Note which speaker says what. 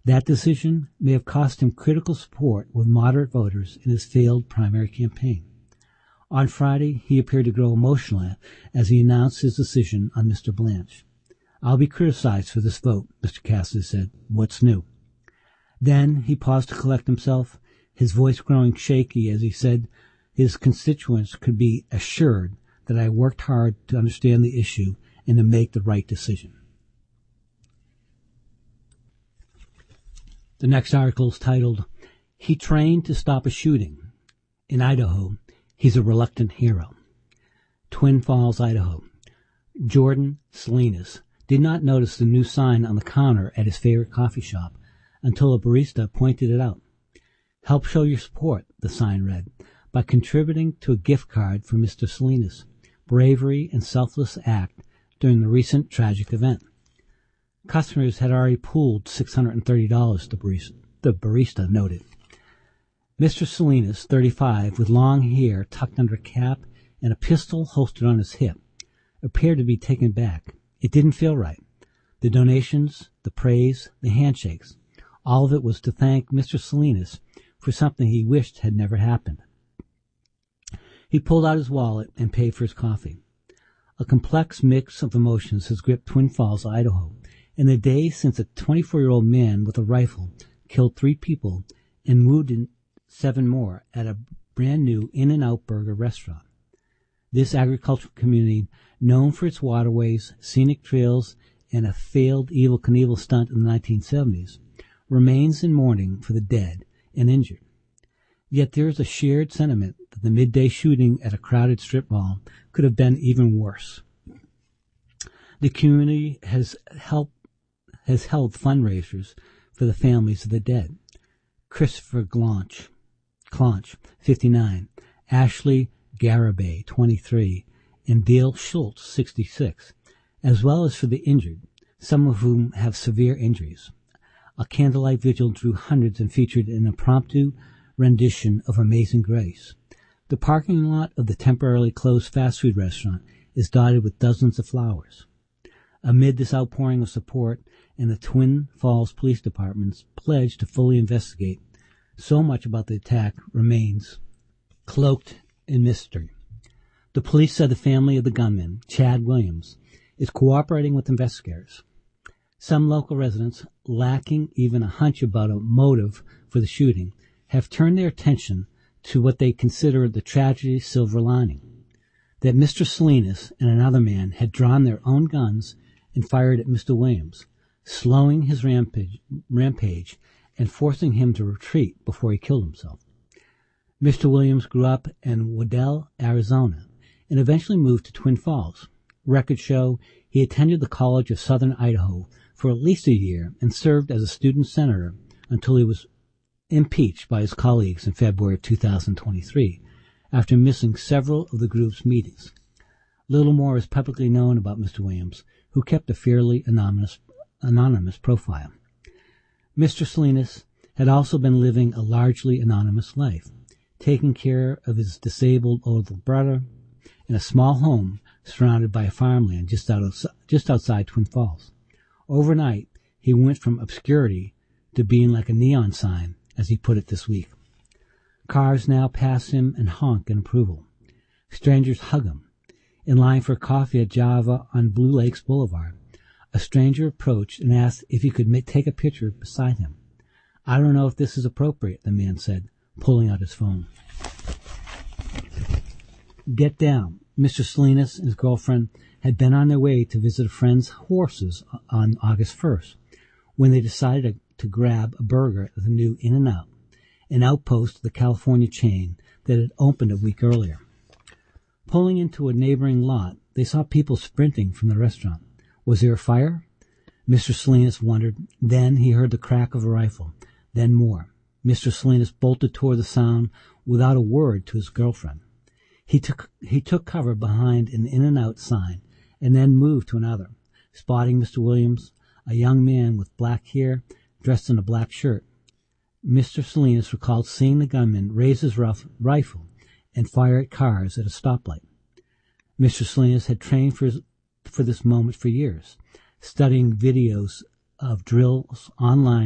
Speaker 1: That decision may have cost him critical support with moderate voters in his failed primary campaign. On Friday, he appeared to grow emotional as he announced his decision on Mr. Blanche. "I'll be criticized for this vote," Mr. Cassidy said. "What's new?" Then he paused to collect himself, his voice growing shaky as he said his constituents could be assured that I worked hard to understand the issue and to make the right decision. The next article is titled, "He Trained to Stop a Shooting. In Idaho, He's a Reluctant Hero." Twin Falls, Idaho. Jordan Salinas did not notice the new sign on the counter at his favorite coffee shop until a barista pointed it out. "Help show your support," the sign read, "by contributing to a gift card for Mr. Salinas' bravery and selfless act during the recent tragic event." Customers had already pooled $630, the barista noted. Mr. Salinas, 35, with long hair tucked under a cap and a pistol holstered on his hip, appeared to be taken back. It didn't feel right. The donations, the praise, the handshakes, all of it was to thank Mr. Salinas for something he wished had never happened. He pulled out his wallet and paid for his coffee. A complex mix of emotions has gripped Twin Falls, Idaho, in the days since a 24-year-old man with a rifle killed 3 people and wounded 7 more at a brand-new In-N-Out Burger restaurant. This agricultural community, known for its waterways, scenic trails, and a failed Evel Knievel stunt in the 1970s, remains in mourning for the dead and injured. Yet there is a shared sentiment that the midday shooting at a crowded strip mall could have been even worse. The community has held fundraisers for the families of the dead. Christopher Clonch, 59, Ashley Garibay, 23, and Dale Schultz, 66, as well as for the injured, some of whom have severe injuries. A candlelight vigil drew hundreds and featured an impromptu rendition of Amazing Grace. The parking lot of the temporarily closed fast food restaurant is dotted with dozens of flowers. Amid this outpouring of support and the Twin Falls Police Department's pledge to fully investigate, so much about the attack remains cloaked in mystery. The police said the family of the gunman, Chad Williams, is cooperating with investigators. Some local residents, lacking even a hunch about a motive for the shooting, have turned their attention to what they consider the tragedy's silver lining, that Mr. Salinas and another man had drawn their own guns and fired at Mr. Williams, slowing his rampage and forcing him to retreat before he killed himself. Mr. Williams grew up in Waddell, Arizona, and eventually moved to Twin Falls. Records show he attended the College of Southern Idaho for at least a year and served as a student senator until he was impeached by his colleagues in February of 2023 after missing several of the group's meetings. Little more is publicly known about Mr. Williams, who kept a fairly anonymous profile. Mr. Salinas had also been living a largely anonymous life, taking care of his disabled older brother in a small home surrounded by farmland just outside Twin Falls. Overnight, he went from obscurity to being like a neon sign, as he put it this week. Cars now pass him and honk in approval. Strangers hug him. In line for coffee at Java on Blue Lakes Boulevard, a stranger approached and asked if he could take a picture beside him. "I don't know if this is appropriate," the man said, pulling out his phone. Get down. Mr. Salinas and his girlfriend had been on their way to visit a friend's horses on August 1st when they decided to grab a burger at the new In-N-Out, an outpost of the California chain that had opened a week earlier. Pulling into a neighboring lot, they saw people sprinting from the restaurant. Was there a fire? Mr. Salinas wondered. Then he heard the crack of a rifle. Then more. Mr. Salinas bolted toward the sound without a word to his girlfriend. He took cover behind an In-N-Out sign and then moved to another, spotting Mr. Williams, a young man with black hair dressed in a black shirt. Mr. Salinas recalled seeing the gunman raise his rifle and fire at cars at a stoplight. Mr. Salinas had trained for this moment for years, studying videos of drills online